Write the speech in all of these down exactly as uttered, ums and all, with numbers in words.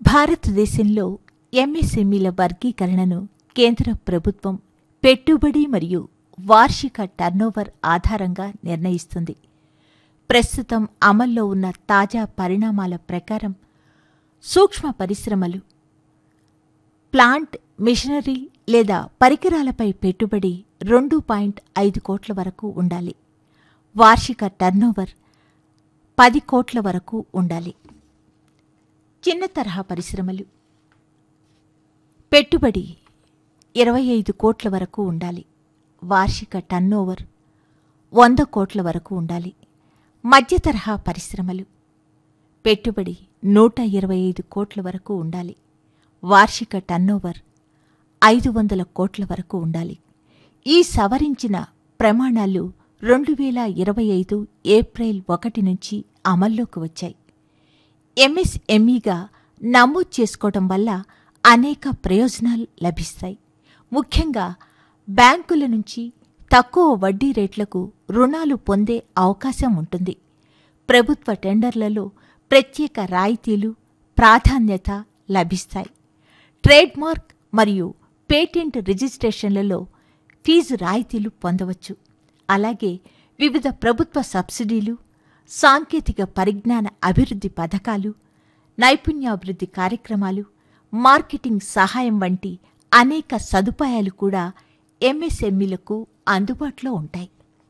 భారతదేశంలో ఎంఎస్ఎంఈల వర్గీకరణను కేంద్ర ప్రభుత్వం పెట్టుబడి మరియు వార్షిక టర్నోవర్ ఆధారంగా నిర్ణయిస్తుంది. ప్రస్తుతం అమల్లో ఉన్న తాజా పరిణామాల ప్రకారం సూక్ష్మ పరిశ్రమలు, ప్లాంట్, మిషనరీ లేదా పరికరాలపై పెట్టుబడి రెండు పాయింట్ ఐదు కోట్ల వరకు ఉండాలి. వార్షిక టర్నోవర్ పది కోట్ల వరకు ఉండాలి. చిన్న తరహా పరిశ్రమలు పెట్టుబడి ఇరవై ఐదు కోట్ల వరకు ఉండాలి. వార్షిక టర్నోవర్ వంద కోట్ల వరకు ఉండాలి. మధ్య తరహా పరిశ్రమలు పెట్టుబడి నూట ఇరవై ఐదు కోట్ల వరకు ఉండాలి. వార్షిక టర్నోవర్ ఐదు వందల కోట్ల వరకు ఉండాలి. ఈ సవరించిన ప్రమాణాలు రెండు వేల ఇరవై ఐదు ఏప్రిల్ ఒకటి నుంచి అమల్లోకి వచ్చాయి. ఎంఎస్ఎంఈగా నమోదు చేసుకోవడం వల్ల అనేక ప్రయోజనాలు లభిస్తాయి. ముఖ్యంగా బ్యాంకుల నుంచి తక్కువ వడ్డీ రేట్లకు రుణాలు పొందే అవకాశం ఉంటుంది. ప్రభుత్వ టెండర్లలో ప్రత్యేక రాయితీలు, ప్రాధాన్యత లభిస్తాయి. ట్రేడ్మార్క్ మరియు పేటెంట్ రిజిస్ట్రేషన్లలో ఫీజు రాయితీలు పొందవచ్చు. అలాగే వివిధ ప్రభుత్వ సబ్సిడీలు, సాంకేతిక పరిజ్ఞాన అభివృద్ధి పథకాలు, నైపుణ్యాభివృద్ధి కార్యక్రమాలు, మార్కెటింగ్ సహాయం వంటి అనేక సదుపాయాలు కూడా ఎంఎస్ఎంఈలకు అందుబాటులో ఉంటాయి.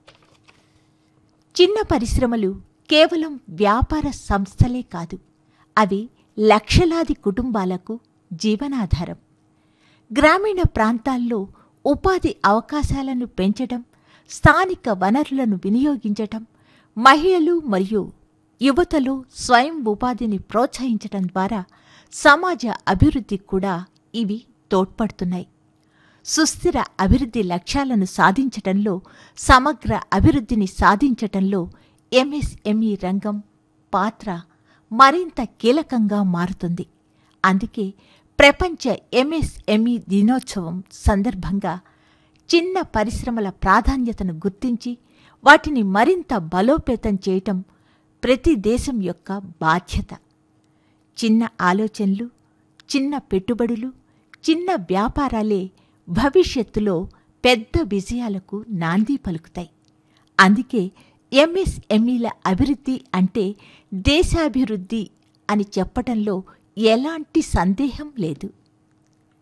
చిన్న పరిశ్రమలు కేవలం వ్యాపార సంస్థలే కాదు, అవి లక్షలాది కుటుంబాలకు జీవనాధారం. గ్రామీణ ప్రాంతాల్లో ఉపాధి అవకాశాలను పెంచడం, స్థానిక వనరులను వినియోగించటం, మహిళలు మరియు యువతలో స్వయం ఉపాధిని ప్రోత్సహించటం ద్వారా సమాజ అభివృద్ధికి కూడా ఇవి తోడ్పడుతున్నాయి. సుస్థిర అభివృద్ధి లక్ష్యాలను సాధించటంలో, సమగ్ర అభివృద్ధిని సాధించటంలో ఎంఎస్ఎంఈ రంగం పాత్ర మరింత కీలకంగా మారుతుంది. అందుకే ప్రపంచ ఎంఎస్ఎంఈ దినోత్సవం సందర్భంగా చిన్న పరిశ్రమల ప్రాధాన్యతను గుర్తించి వాటిని మరింత బలోపేతం చేయటం ప్రతి దేశం యొక్క బాధ్యత. చిన్న ఆలోచనలు, చిన్న పెట్టుబడులు, చిన్న వ్యాపారాలే భవిష్యత్తులో పెద్ద విజయాలకు నాంది పలుకుతాయి. అందుకే ఎంఎస్ఎంఈల అభివృద్ధి అంటే దేశాభివృద్ధి అని చెప్పటంలో ఎలాంటి సందేహం లేదు.